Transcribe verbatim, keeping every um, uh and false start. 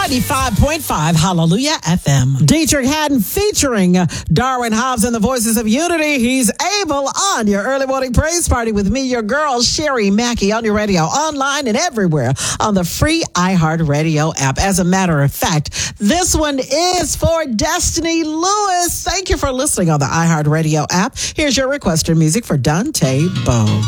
ninety-five point five Hallelujah F M. Dietrich Haddon featuring Darwin Hobbs and the Voices of Unity. He's able on your early morning praise party with me, your girl, Sherry Mackey, on your radio, online and everywhere on the free iHeartRadio app. As a matter of fact, this one is for Destiny Lewis. Thank you for listening on the iHeartRadio app. Here's your requested music for Dante Bowe.